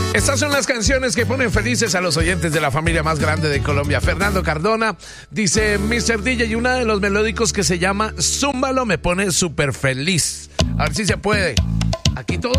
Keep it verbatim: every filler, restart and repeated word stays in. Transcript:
Estas son las canciones que ponen felices a los oyentes de la familia más grande de Colombia. Fernando Cardona dice: mister D J, y una de los melódicos que se llama Zúmbalo me pone súper feliz. A ver si se puede. Aquí todo